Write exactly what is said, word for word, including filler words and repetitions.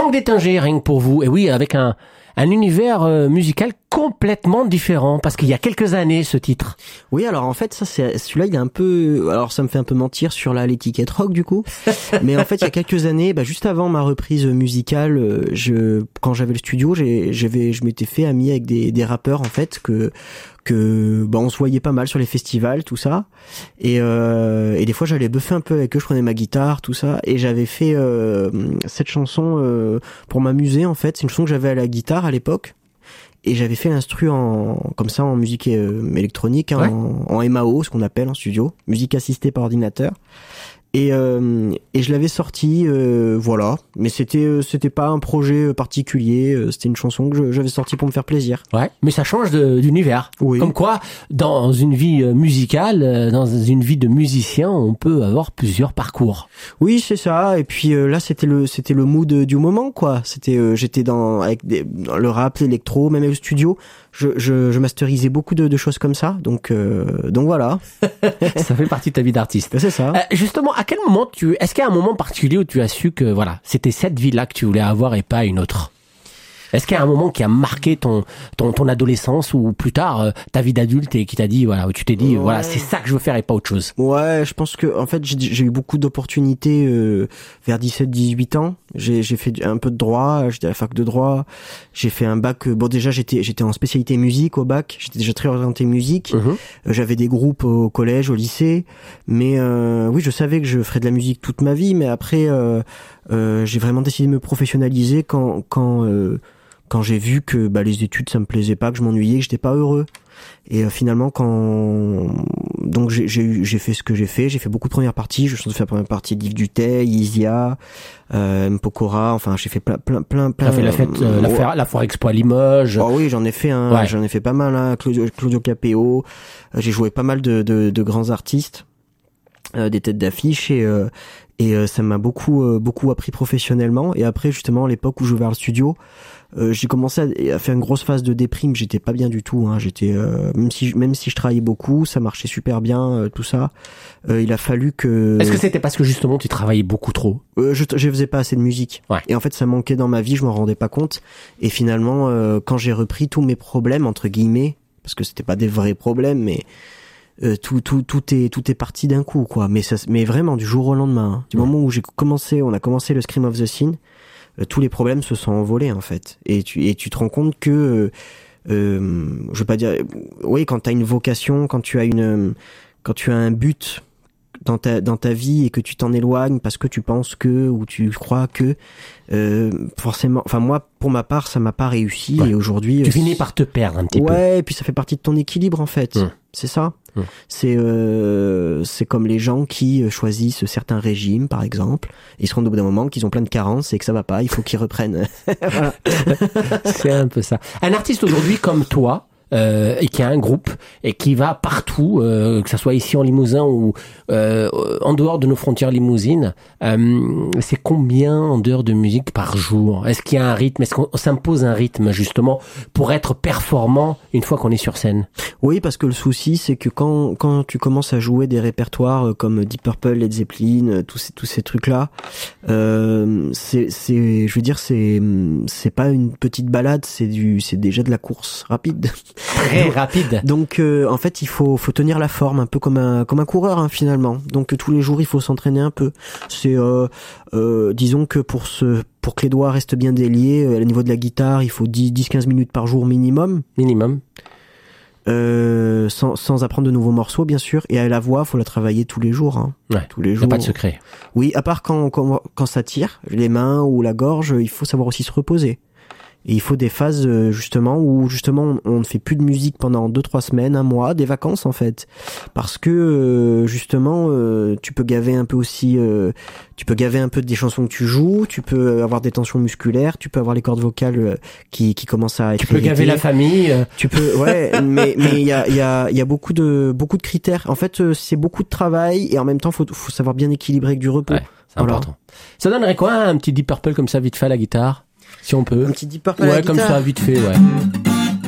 Franck Détinger, rien que pour vous. Et oui, avec un, un univers euh, musical complètement différent, parce qu'il y a quelques années, ce titre. Oui, alors en fait, ça, c'est, celui-là, il est un peu, alors ça me fait un peu mentir sur la, l'étiquette rock, du coup. Mais en fait, il y a quelques années, bah, juste avant ma reprise musicale, je, quand j'avais le studio, j'ai, j'avais, je m'étais fait ami avec des, des rappeurs, en fait, que, que, bah, on se voyait pas mal sur les festivals, tout ça. Et, euh, et des fois, j'allais buffer un peu avec eux, je prenais ma guitare, tout ça. Et j'avais fait, euh, cette chanson, euh, pour m'amuser, en fait. C'est une chanson que j'avais à la guitare à l'époque. Et j'avais fait l'instru en, comme ça, en musique euh, électronique, hein, ouais. en, en M A O, ce qu'on appelle en studio. Musique assistée par ordinateur. Et, euh, et je l'avais sorti, euh, voilà. Mais c'était, euh, c'était pas un projet particulier. Euh, c'était une chanson que je, j'avais sortie pour me faire plaisir. Ouais. Mais ça change de, d'univers. Oui. Comme quoi, dans une vie musicale, dans une vie de musicien, on peut avoir plusieurs parcours. Oui, c'est ça. Et puis euh, là, c'était le, c'était le mood du moment, quoi. C'était, euh, j'étais dans avec des, dans le rap, l'électro, même au studio. Je, je, je masterisais beaucoup de, de choses comme ça. Donc, euh, donc voilà. Ça fait partie de ta vie d'artiste. C'est ça. Euh, justement, à quel moment tu, est-ce qu'il y a un moment particulier où tu as su que voilà, c'était cette vie-là que tu voulais avoir et pas une autre? Est-ce qu'il y a un moment qui a marqué ton ton, ton adolescence ou plus tard euh, ta vie d'adulte et qui t'a dit voilà, où tu t'es dit ouais. voilà, c'est ça que je veux faire et pas autre chose? Ouais, je pense que en fait j'ai, j'ai eu beaucoup d'opportunités euh, vers dix-sept dix-huit ans. J'ai j'ai fait un peu de droit, j'étais à la fac de droit. J'ai fait un bac. Euh, bon déjà j'étais j'étais en spécialité musique au bac. J'étais déjà très orienté musique. Mmh. Euh, j'avais des groupes au collège, au lycée. Mais euh, oui, je savais que je ferais de la musique toute ma vie. Mais après, euh, euh, j'ai vraiment décidé de me professionnaliser quand quand euh, quand j'ai vu que bah, les études ça me plaisait pas, que je m'ennuyais, que j'étais pas heureux. Et euh, finalement quand donc j'ai j'ai eu j'ai fait ce que j'ai fait, j'ai fait beaucoup de premières parties, je chante fait la première partie d'Yves Duteil, Isia, euh, Mpokora, enfin j'ai fait plein plein plein plein. T'as fait la fête euh, la, oh. la foire expo à Limoges. Oh oui, j'en ai fait un, ouais. j'en ai fait pas mal hein, Claudio, Claudio Capéo, euh, j'ai joué pas mal de de, de grands artistes, euh, des têtes d'affiche et euh, et euh, ça m'a beaucoup euh, beaucoup appris professionnellement. Et après justement à l'époque où j'ai ouvert le studio, Euh, j'ai commencé à, à faire une grosse phase de déprime. J'étais pas bien du tout. Hein. J'étais euh, même si même si je travaillais beaucoup, ça marchait super bien, euh, tout ça. Euh, il a fallu que. Est-ce que c'était parce que justement tu travaillais beaucoup trop? euh, Je je faisais pas assez de musique. Ouais. Et en fait, ça manquait dans ma vie. Je m'en rendais pas compte. Et finalement, euh, quand j'ai repris tous mes problèmes entre guillemets, parce que c'était pas des vrais problèmes, mais euh, tout tout tout est tout est parti d'un coup, quoi. Mais ça, mais vraiment du jour au lendemain. Hein. Du ouais. moment où j'ai commencé, on a commencé le Scream of the Scene. Tous les problèmes se sont envolés en fait, et tu et tu te rends compte que euh, euh, je veux pas dire oui quand t'as une vocation, quand tu as une quand tu as un but dans ta dans ta vie et que tu t'en éloignes parce que tu penses que ou tu crois que euh, forcément enfin moi pour ma part ça m'a pas réussi ouais. et aujourd'hui tu euh, finis par te perdre un petit ouais, peu ouais et puis ça fait partie de ton équilibre en fait mmh. c'est ça mmh. c'est euh, c'est comme les gens qui choisissent certains régimes par exemple, ils se rendent au bout d'un moment qu'ils ont plein de carences et que ça va pas, il faut qu'ils reprennent. Voilà. C'est un peu ça. Un artiste aujourd'hui comme toi Euh, et qui a un groupe et qui va partout, euh, que ça soit ici en Limousin ou euh, en dehors de nos frontières limousines, euh, c'est combien en dehors de musique par jour? Est-ce qu'il y a un rythme? Est-ce qu'on s'impose un rythme justement pour être performant une fois qu'on est sur scène? Oui, parce que le souci c'est que quand quand tu commences à jouer des répertoires comme Deep Purple, Led Zeppelin, tous ces tous ces trucs là, euh, c'est c'est je veux dire c'est c'est pas une petite balade, c'est du c'est déjà de la course rapide. Très rapide. Donc euh, en fait il faut faut tenir la forme un peu comme un comme un coureur hein, finalement. Donc tous les jours il faut s'entraîner un peu. C'est euh, euh, disons que pour ce pour que les doigts restent bien déliés euh, au niveau de la guitare il faut dix à quinze minutes par jour minimum. Minimum. Euh, sans sans apprendre de nouveaux morceaux bien sûr, et à la voix faut la travailler tous les jours hein. Ouais, tous les jours. Y a pas de secret. Oui, à part quand quand quand ça tire les mains ou la gorge, il faut savoir aussi se reposer. Et il faut des phases justement où justement on ne fait plus de musique pendant deux trois semaines, un mois, des vacances en fait, parce que justement tu peux gaver un peu aussi, tu peux gaver un peu des chansons que tu joues, tu peux avoir des tensions musculaires, tu peux avoir les cordes vocales qui qui commencent à être tu peux irritées. Gaver la famille, tu peux ouais mais mais il y a il y a il y a beaucoup de beaucoup de critères. En fait c'est beaucoup de travail et en même temps faut faut savoir bien équilibrer avec du repos. Ouais, c'est voilà. important. Ça donnerait quoi un petit Deep Purple comme ça vite fait à la guitare? Si on peut. Un petit Deep Purple ouais, à la comme guitare. ça, vite fait, ouais.